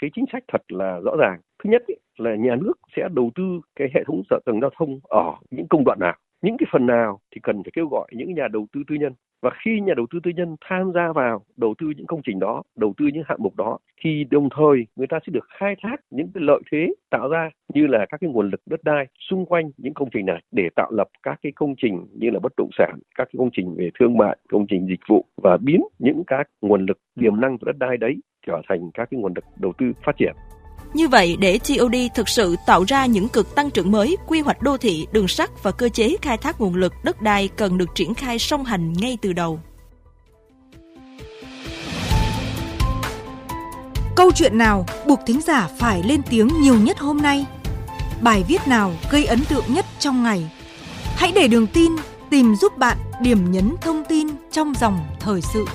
cái chính sách thật là rõ ràng. Thứ nhất là nhà nước sẽ đầu tư cái hệ thống hạ tầng giao thông ở những công đoạn nào, những cái phần nào thì cần phải kêu gọi những nhà đầu tư tư nhân. Và khi nhà đầu tư tư nhân tham gia vào đầu tư những công trình đó, đầu tư những hạng mục đó, thì đồng thời người ta sẽ được khai thác những cái lợi thế tạo ra như là các cái nguồn lực đất đai xung quanh những công trình này để tạo lập các cái công trình như là bất động sản, các cái công trình về thương mại, công trình dịch vụ và biến những các nguồn lực tiềm năng của đất đai đấy trở thành các cái nguồn lực đầu tư phát triển. Như vậy, để TOD thực sự tạo ra những cực tăng trưởng mới, quy hoạch đô thị, đường sắt và cơ chế khai thác nguồn lực đất đai cần được triển khai song hành ngay từ đầu. Câu chuyện nào buộc thính giả phải lên tiếng nhiều nhất hôm nay? Bài viết nào gây ấn tượng nhất trong ngày? Hãy để Đường Tin tìm giúp bạn điểm nhấn thông tin trong dòng thời sự.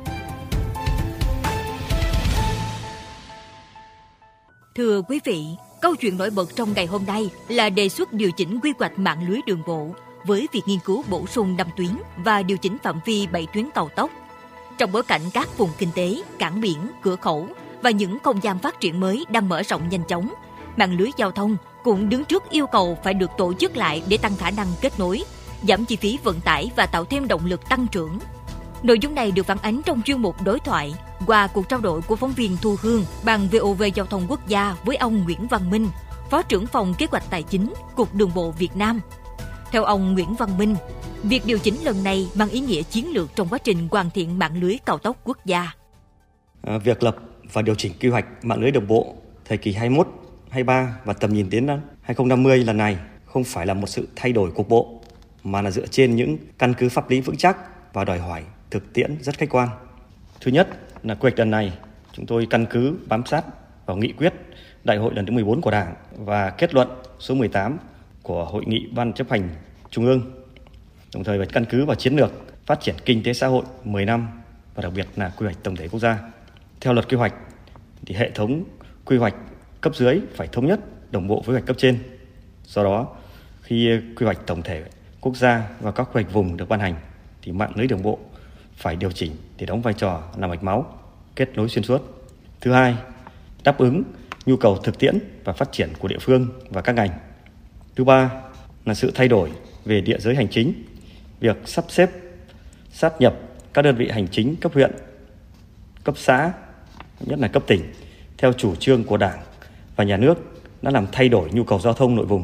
Thưa quý vị, câu chuyện nổi bật trong ngày hôm nay là đề xuất điều chỉnh quy hoạch mạng lưới đường bộ với việc nghiên cứu bổ sung 5 tuyến và điều chỉnh phạm vi 7 tuyến tàu tốc. Trong bối cảnh các vùng kinh tế, cảng biển, cửa khẩu và những không gian phát triển mới đang mở rộng nhanh chóng, mạng lưới giao thông cũng đứng trước yêu cầu phải được tổ chức lại để tăng khả năng kết nối, giảm chi phí vận tải và tạo thêm động lực tăng trưởng. Nội dung này được phản ánh trong chuyên mục đối thoại qua cuộc trao đổi của phóng viên Thu Hương, Ban VOV Giao thông Quốc gia với ông Nguyễn Văn Minh, Phó trưởng phòng Kế hoạch Tài chính, Cục Đường bộ Việt Nam. Theo ông Nguyễn Văn Minh, việc điều chỉnh lần này mang ý nghĩa chiến lược trong quá trình hoàn thiện mạng lưới cao tốc quốc gia. Việc lập và điều chỉnh quy hoạch mạng lưới đường bộ thời kỳ 21, 23 và tầm nhìn đến 2050 lần này không phải là một sự thay đổi cục bộ, mà là dựa trên những căn cứ pháp lý vững chắc và đòi hỏi thực tiễn rất khách quan. Thứ nhất là quy hoạch lần này chúng tôi căn cứ bám sát vào nghị quyết Đại hội lần thứ 14 của Đảng và kết luận số 18 của Hội nghị Ban chấp hành Trung ương, đồng thời phải căn cứ vào chiến lược phát triển kinh tế xã hội 10 năm và đặc biệt là quy hoạch tổng thể quốc gia. Theo luật quy hoạch thì hệ thống quy hoạch cấp dưới phải thống nhất đồng bộ với quy hoạch cấp trên. Do đó, khi quy hoạch tổng thể quốc gia và các quy hoạch vùng được ban hành thì mạng lưới đường bộ phải điều chỉnh để đóng vai trò là mạch máu, kết nối xuyên suốt. Thứ hai, đáp ứng nhu cầu thực tiễn và phát triển của địa phương và các ngành. Thứ ba là sự thay đổi về địa giới hành chính, việc sắp xếp, sát nhập các đơn vị hành chính cấp huyện, cấp xã, nhất là cấp tỉnh, theo chủ trương của Đảng và Nhà nước đã làm thay đổi nhu cầu giao thông nội vùng.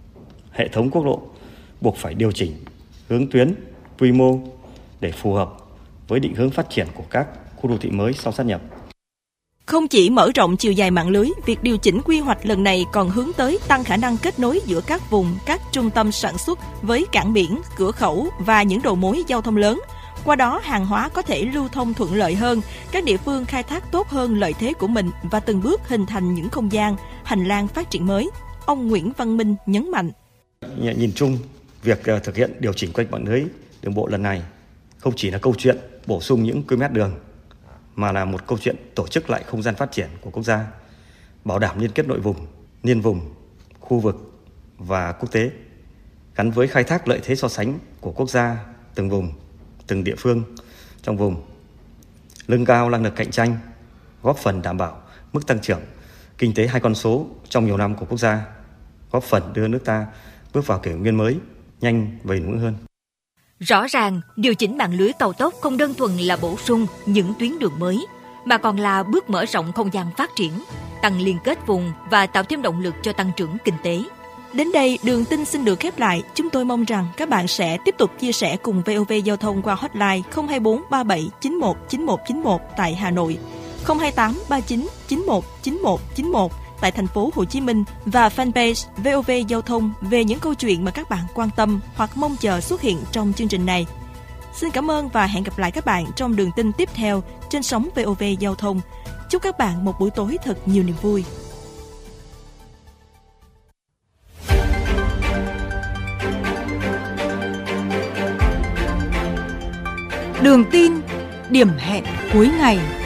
Hệ thống quốc lộ buộc phải điều chỉnh hướng tuyến, quy mô để phù hợp với định hướng phát triển của các khu đô thị mới sau sát nhập. Không chỉ mở rộng chiều dài mạng lưới, việc điều chỉnh quy hoạch lần này còn hướng tới tăng khả năng kết nối giữa các vùng, các trung tâm sản xuất với cảng biển, cửa khẩu và những đầu mối giao thông lớn. Qua đó, hàng hóa có thể lưu thông thuận lợi hơn, các địa phương khai thác tốt hơn lợi thế của mình và từng bước hình thành những không gian, hành lang phát triển mới. Ông Nguyễn Văn Minh nhấn mạnh. Nhìn chung, việc thực hiện điều chỉnh quy hoạch mạng lưới đường bộ lần này không chỉ là câu chuyện bổ sung những km đường, mà là một câu chuyện tổ chức lại không gian phát triển của quốc gia, bảo đảm liên kết nội vùng, liên vùng, khu vực và quốc tế, gắn với khai thác lợi thế so sánh của quốc gia, từng vùng, từng địa phương trong vùng, nâng cao năng lực cạnh tranh, góp phần đảm bảo mức tăng trưởng kinh tế 2 con số trong nhiều năm của quốc gia, góp phần đưa nước ta bước vào kỷ nguyên mới nhanh và bền vững hơn. Rõ ràng, điều chỉnh mạng lưới cao tốc không đơn thuần là bổ sung những tuyến đường mới, mà còn là bước mở rộng không gian phát triển, tăng liên kết vùng và tạo thêm động lực cho tăng trưởng kinh tế. Đến đây, Đường Tin xin được khép lại. Chúng tôi mong rằng các bạn sẽ tiếp tục chia sẻ cùng VOV Giao thông qua hotline 024 37 91 91 91 tại Hà Nội, 028 39 91 91 91 tại thành phố Hồ Chí Minh và fanpage VOV Giao thông về những câu chuyện mà các bạn quan tâm hoặc mong chờ xuất hiện trong chương trình này. Xin cảm ơn và hẹn gặp lại các bạn trong Đường Tin tiếp theo trên sóng VOV Giao thông. Chúc các bạn một buổi tối thật nhiều niềm vui. Đường Tin, điểm hẹn cuối ngày.